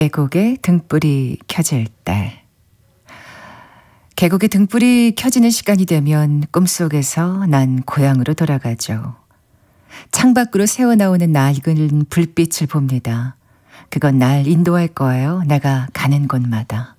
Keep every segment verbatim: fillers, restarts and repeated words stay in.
계곡에 등불이 켜질 때. 계곡에 등불이 켜지는 시간이 되면 꿈속에서 난 고향으로 돌아가죠. 창밖으로 새어나오는 낡은 불빛을 봅니다. 그건 날 인도할 거예요. 내가 가는 곳마다.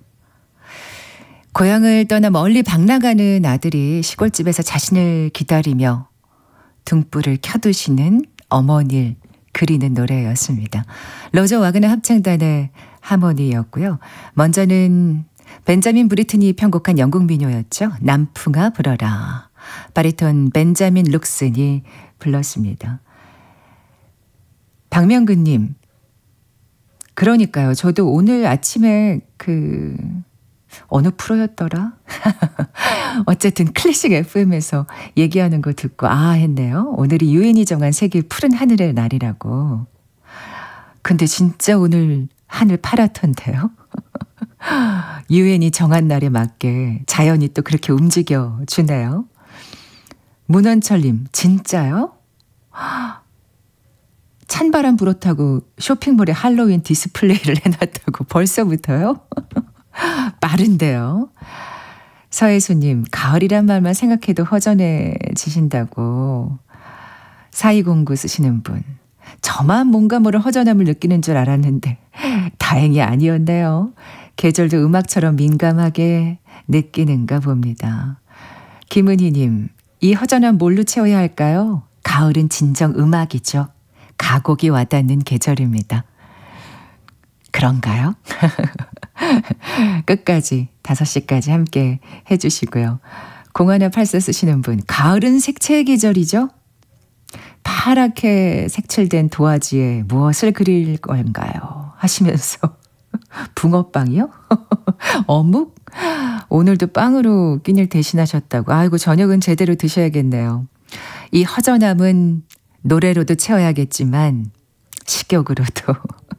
고향을 떠나 멀리 방랑하는 아들이 시골집에서 자신을 기다리며 등불을 켜두시는 어머니를 그리는 노래였습니다. 로저 와그너 합창단의 하모니였고요. 먼저는 벤자민 브리트니 편곡한 영국 민요였죠. 남풍아 불어라. 바리톤 벤자민 룩슨이 불렀습니다. 박명근님, 그러니까요. 저도 오늘 아침에 그 어느 프로였더라? 어쨌든 클래식 에프엠에서 얘기하는 거 듣고 아 했네요. 오늘이 유엔이 정한 세계 푸른 하늘의 날이라고. 근데 진짜 오늘 하늘 파랗던데요. 유엔이 정한 날에 맞게 자연이 또 그렇게 움직여 주네요. 문원철님, 진짜요? 찬바람 불어타고 쇼핑몰에 할로윈 디스플레이를 해놨다고 벌써부터요? 빠른데요. 서혜수님, 가을이란 말만 생각해도 허전해지신다고. 사이공구 쓰시는 분. 저만 뭔가 모를 허전함을 느끼는 줄 알았는데 다행히 아니었네요. 계절도 음악처럼 민감하게 느끼는가 봅니다. 김은희님, 이 허전함 뭘로 채워야 할까요? 가을은 진정 음악이죠. 가곡이 와닿는 계절입니다. 그런가요? 끝까지 다섯 시까지 함께 해주시고요. 공하나 팔사 쓰시는 분, 가을은 색채의 계절이죠? 파랗게 색칠된 도화지에 무엇을 그릴 건가요? 하시면서 붕어빵이요? 어묵? 오늘도 빵으로 끼니를 대신하셨다고. 아이고, 저녁은 제대로 드셔야겠네요. 이 허전함은 노래로도 채워야겠지만 식욕으로도.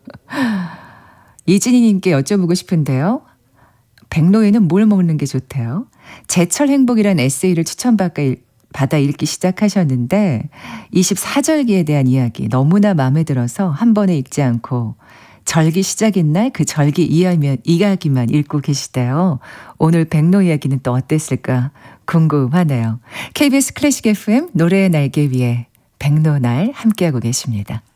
이진희님께 여쭤보고 싶은데요. 백로에는 뭘 먹는 게 좋대요? 제철 행복이란 에세이를 추천받아 읽기 시작하셨는데 이십사 절기에 대한 이야기 너무나 마음에 들어서 한 번에 읽지 않고 절기 시작인 날 그 절기 이야기만 읽고 계시대요. 오늘 백로 이야기는 또 어땠을까 궁금하네요. 케이비에스 클래식 에프엠 노래의 날개 위에 백로날 함께하고 계십니다.